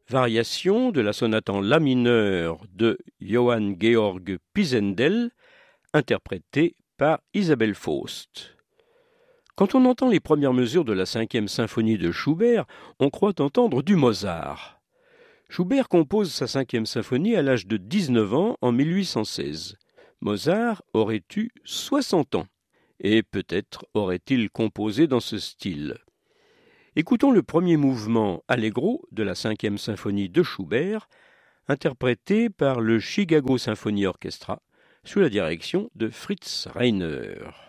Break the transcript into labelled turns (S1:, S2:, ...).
S1: variation de la sonate en la mineur de Johann Georg Pisendel, interprétée par Isabelle Faust. Quand on entend les premières mesures de la 5e symphonie de Schubert, on croit entendre du Mozart. Schubert compose sa 5e symphonie à l'âge de 19 ans en 1816. Mozart aurait eu 60 ans, et peut-être aurait-il composé dans ce style. Écoutons le premier mouvement allegro de la 5e symphonie de Schubert, interprété par le Chicago Symphony Orchestra, sous la direction de Fritz Reiner.